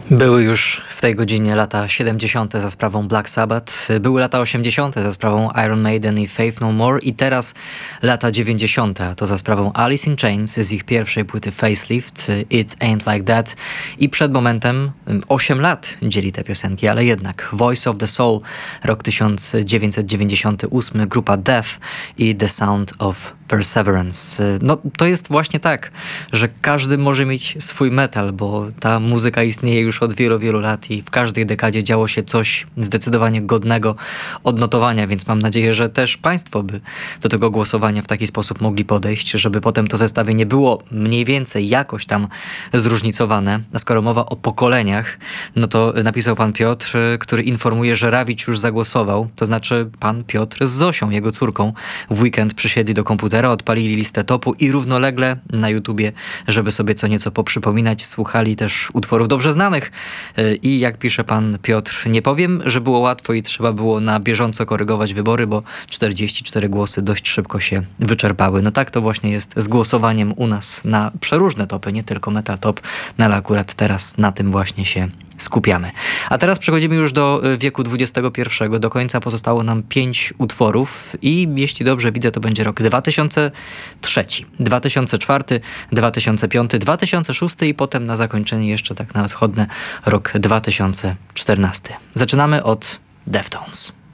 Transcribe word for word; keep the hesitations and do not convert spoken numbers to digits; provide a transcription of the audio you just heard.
Były już w tej godzinie lata siedemdziesiąte za sprawą Black Sabbath, były lata osiemdziesiąte za sprawą Iron Maiden i Faith No More i teraz lata dziewięćdziesiąte a to za sprawą Alice in Chains z ich pierwszej płyty Facelift, It Ain't Like That i przed momentem osiem lat dzieli te piosenki, ale jednak Voice of the Soul, rok tysiąc dziewięćset dziewięćdziesiąty ósmy, grupa Death i The Sound of Perseverance. No to jest właśnie tak, że każdy może mieć swój metal, bo ta muzyka istnieje już od wielu, wielu lat i w każdej dekadzie działo się coś zdecydowanie godnego odnotowania, więc mam nadzieję, że też państwo by do tego głosowania w taki sposób mogli podejść, żeby potem to zestawienie było mniej więcej jakoś tam zróżnicowane. A skoro mowa o pokoleniach, no to napisał pan Piotr, który informuje, że Rawicz już zagłosował, to znaczy pan Piotr z Zosią, jego córką, w weekend przysiedli do komputera, odpalili listę topu i równolegle na YouTubie, żeby sobie co nieco poprzypominać, słuchali też utworów dobrze znanych. I jak pisze pan Piotr, nie powiem, że było łatwo i trzeba było na bieżąco korygować wybory, bo czterdzieści cztery głosy dość szybko się wyczerpały. No tak to właśnie jest z głosowaniem u nas na przeróżne topy, nie tylko Metal Top, no ale akurat teraz na tym właśnie się skupiamy. A teraz przechodzimy już do wieku dwudziestego pierwszego. Do końca pozostało nam pięć utworów i jeśli dobrze widzę, to będzie rok dwa tysiące trzeci, dwa tysiące czwarty, dwa tysiące piąty, dwa tysiące szósty i potem na zakończenie jeszcze tak na odchodne rok dwa tysiące czternasty. Zaczynamy od Deftones.